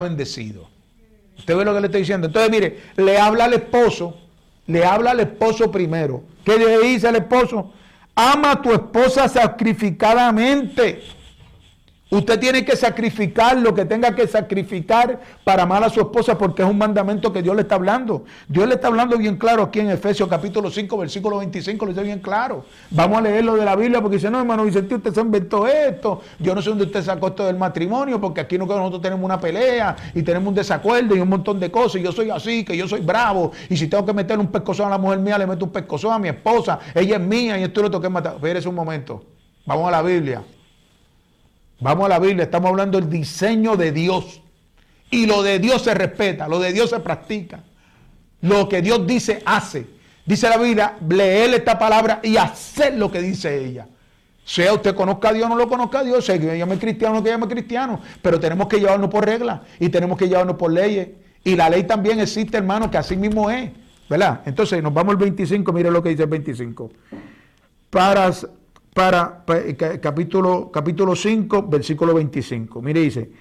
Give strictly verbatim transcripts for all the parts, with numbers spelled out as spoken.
bendecido. ¿Usted ve lo que le estoy diciendo? Entonces, mire, le habla al esposo, le habla al esposo primero. ¿Qué le dice al esposo? Ama a tu esposa sacrificadamente. Usted tiene que sacrificar lo que tenga que sacrificar para amar a su esposa, porque es un mandamiento que Dios le está hablando. Dios le está hablando bien claro aquí en Efesios capítulo cinco, versículo veinticinco, le dice bien claro. Vamos a leerlo de la Biblia, porque dice, no, hermano Vicente, usted se inventó esto. Yo no sé dónde usted sacó esto del matrimonio, porque aquí nosotros tenemos una pelea y tenemos un desacuerdo y un montón de cosas. Y yo soy así, que yo soy bravo. Y si tengo que meterle un pescozón a la mujer mía, le meto un pescozón a mi esposa. Ella es mía y esto lo tengo que matar. Espérese un momento. Vamos a la Biblia. Vamos a la Biblia, estamos hablando del diseño de Dios. Y lo de Dios se respeta, lo de Dios se practica. Lo que Dios dice, hace. Dice la Biblia, leer esta palabra y hacer lo que dice ella. Sea usted conozca a Dios o no lo conozca a Dios, sea que yo llame cristiano o que llame cristiano, pero tenemos que llevarnos por reglas y tenemos que llevarnos por leyes. Y la ley también existe, hermano, que así mismo es, ¿verdad? Entonces, nos vamos al veinticinco, mire lo que dice el veinticinco. Para... Para, para capítulo, capítulo cinco, versículo veinticinco. Mire, dice,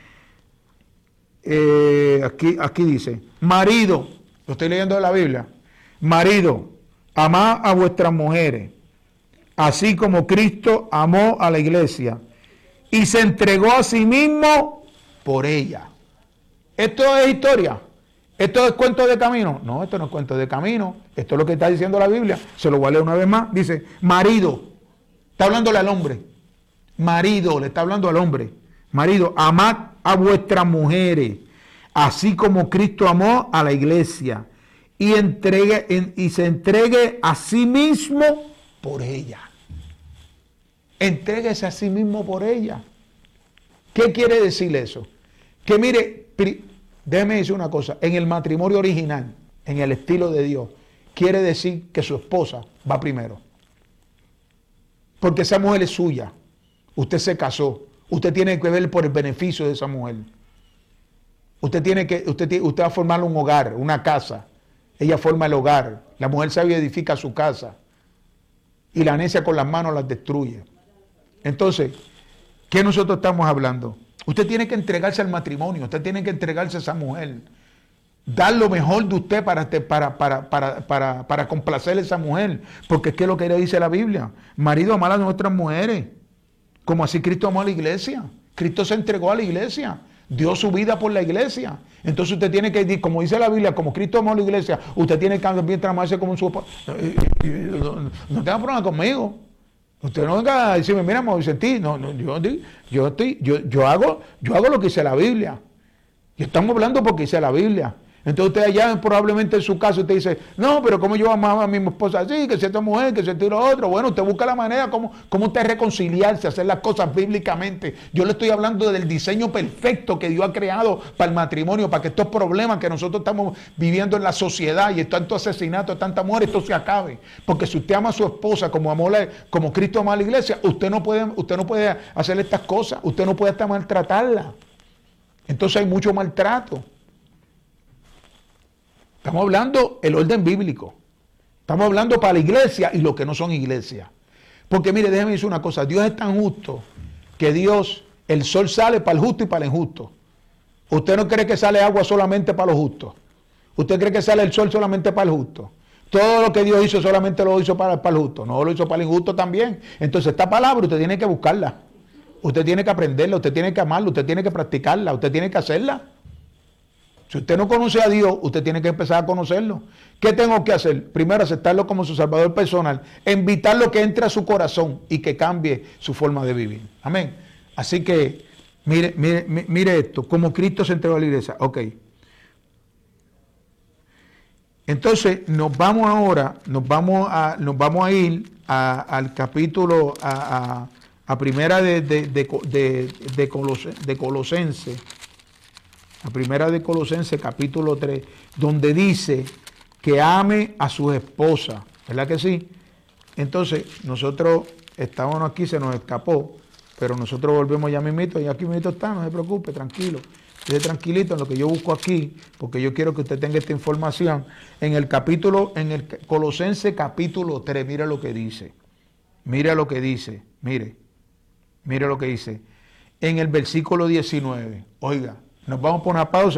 eh, aquí, aquí dice, marido, lo estoy leyendo de la Biblia, marido, amad a vuestras mujeres, así como Cristo amó a la iglesia y se entregó a sí mismo por ella. ¿Esto es historia? ¿Esto es cuento de camino? No, esto no es cuento de camino, esto es lo que está diciendo la Biblia. Se lo voy a leer una vez más. Dice, marido, está hablándole al hombre. Marido, le está hablando al hombre. Marido, amad a vuestras mujeres, así como Cristo amó a la iglesia y, entregue, en, y se entregue a sí mismo por ella. Entréguese a sí mismo por ella. ¿Qué quiere decir eso? Que mire, déjeme decir una cosa. En el matrimonio original, en el estilo de Dios, quiere decir que su esposa va primero. Porque esa mujer es suya. Usted se casó. Usted tiene que ver por el beneficio de esa mujer. Usted tiene que, usted, usted va a formar un hogar, una casa. Ella forma el hogar. La mujer sabia edifica su casa. Y la necia con las manos las destruye. Entonces, ¿qué nosotros estamos hablando? Usted tiene que entregarse al matrimonio. Usted tiene que entregarse a esa mujer. Dar lo mejor de usted para, para, para, para, para, para complacer a esa mujer. Porque es que lo que dice la Biblia. Marido, amar a nuestras mujeres. Como así Cristo amó a la iglesia. Cristo se entregó a la iglesia. Dio su vida por la iglesia. Entonces usted tiene que, como dice la Biblia, como Cristo amó a la iglesia, usted tiene que también amarse como su esposo. No, no tenga problema conmigo. Usted no venga a decirme, mira, Vicentí, no, no, yo, yo, estoy, yo, yo, hago, yo hago lo que dice la Biblia. Y estamos hablando porque dice la Biblia. Entonces usted allá probablemente en su caso usted dice, no, pero como yo amaba a mi esposa así, que sea esta mujer, que sea tiro otro. Bueno, usted busca la manera como, como usted reconciliarse, hacer las cosas bíblicamente. Yo le estoy hablando del diseño perfecto que Dios ha creado para el matrimonio, para que estos problemas que nosotros estamos viviendo en la sociedad y tantos asesinatos, tanta muerte, esto se acabe. Porque si usted ama a su esposa como amó la, como Cristo amó a la iglesia, usted no puede, usted no puede hacer estas cosas, usted no puede hasta maltratarla. Entonces hay mucho maltrato. Estamos hablando el orden bíblico. Estamos hablando para la iglesia y los que no son iglesia. Porque mire, déjeme decir una cosa. Dios es tan justo que Dios, el sol sale para el justo y para el injusto. Usted no cree que sale agua solamente para los justos. Usted cree que sale el sol solamente para el justo. Todo lo que Dios hizo solamente lo hizo para, para el justo. No, lo hizo para el injusto también. Entonces esta palabra usted tiene que buscarla. Usted tiene que aprenderla, usted tiene que amarla, usted tiene que practicarla, usted tiene que hacerla. Si usted no conoce a Dios, usted tiene que empezar a conocerlo. ¿Qué tengo que hacer? Primero, aceptarlo como su salvador personal, invitarlo a que entre a su corazón y que cambie su forma de vivir. Amén. Así que, mire, mire, mire esto, como Cristo se entregó a la iglesia. Ok. Entonces, nos vamos ahora, nos vamos a, nos vamos a ir a, al capítulo, a, a, a primera de, de, de, de, de, Colose, de Colosense. La primera de Colosenses, capítulo tres, donde dice que ame a sus esposas. ¿Verdad que sí? Entonces, nosotros estábamos aquí, se nos escapó, pero nosotros volvemos ya mismito, y aquí mismito está, no se preocupe, tranquilo. Esté tranquilito en lo que yo busco aquí, porque yo quiero que usted tenga esta información. En el capítulo, en el Colosenses capítulo tres, mira lo que dice. Mira lo que dice, mire, mire lo que dice. En el versículo diecinueve, oiga, Nos vamos por una pausa.